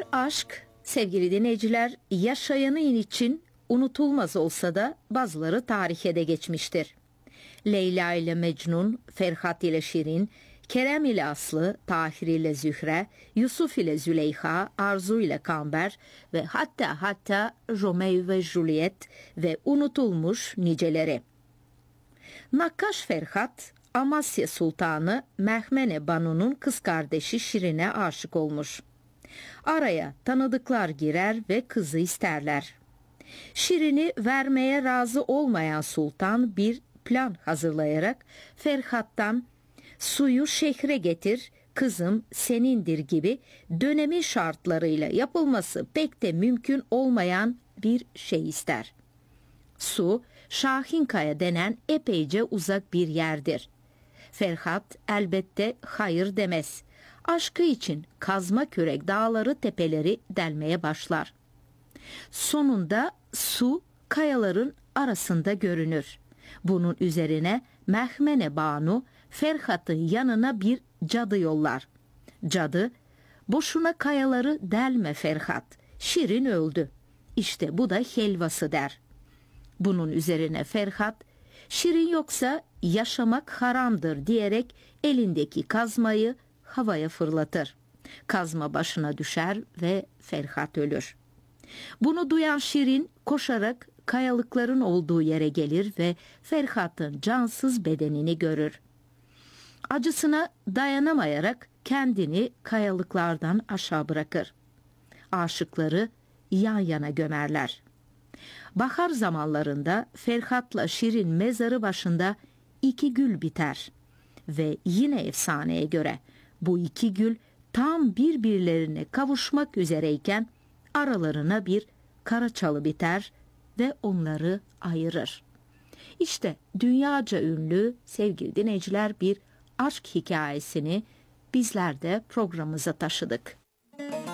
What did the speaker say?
Bir aşk, sevgili dinleyiciler, yaşayanın için unutulmaz olsa da bazıları tarihe de geçmiştir. Leyla ile Mecnun, Ferhat ile Şirin, Kerem ile Aslı, Tahir ile Zühre, Yusuf ile Züleyha, Arzu ile Kamber ve hatta Romeo ve Juliet ve unutulmuş niceleri. Nakkaş Ferhat, Amasya Sultanı Mehmene Banu'nun kız kardeşi Şirin'e aşık olmuş. Araya tanıdıklar girer ve kızı isterler. Şirin'i vermeye razı olmayan sultan bir plan hazırlayarak Ferhat'tan "Suyu şehre getir, kızım senindir" gibi dönemin şartlarıyla yapılması pek de mümkün olmayan bir şey ister. Su, Şahinkaya denen epeyce uzak bir yerdir. Ferhat elbette hayır demez. Aşkı için kazma kürek dağları tepeleri delmeye başlar. Sonunda su kayaların arasında görünür. Bunun üzerine Mehmene Banu Ferhat'ın yanına bir cadı yollar. Cadı, "Boşuna kayaları delme Ferhat, Şirin öldü. İşte bu da helvası" der. Bunun üzerine Ferhat, "Şirin yoksa yaşamak haramdır" diyerek elindeki kazmayı havaya fırlatır. Kazma başına düşer ve Ferhat ölür. Bunu duyan Şirin koşarak kayalıkların olduğu yere gelir ve Ferhat'ın cansız bedenini görür. Acısına dayanamayarak kendini kayalıklardan aşağı bırakır. Aşıkları yan yana gömerler. Bahar zamanlarında Ferhat'la Şirin mezarı başında 2 gül biter ve yine efsaneye göre bu 2 gül tam birbirlerine kavuşmak üzereyken aralarına bir karaçalı biter ve onları ayırır. İşte dünyaca ünlü, sevgili dinleyiciler, bir aşk hikayesini bizler de programımıza taşıdık.